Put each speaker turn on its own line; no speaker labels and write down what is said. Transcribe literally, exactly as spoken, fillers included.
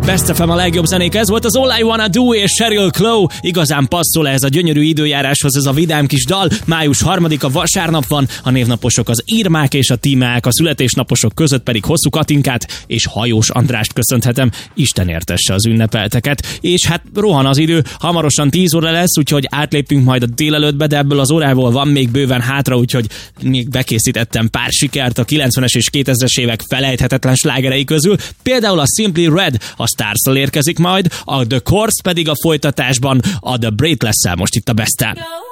Best ef em a legjobb zenék, ez volt az All I Wanna Do és Sheryl Crow. Igazán passzol ehhez a gyönyörű időjáráshoz ez a vidám kis dal. május harmadika vasárnap van, a névnaposok az Irmák és a Tímák, a születésnaposok között pedig Hosszú Katinkát és Hajós Andrást köszönhetem. Isten értesse az ünnepelteket. És hát rohan az idő, hamarosan tíz óra lesz, úgyhogy átlépünk majd a délelőttbe, de ebből az órából van még bőven hátra, úgyhogy még bekészítettem pár sikert a kilencvenes és kétezres évek felejthetetlen slágerei közül. Például a Simply Red a Stars-tól érkezik majd, a The Course pedig a folytatásban a The Breathless-szel most itt a Besten.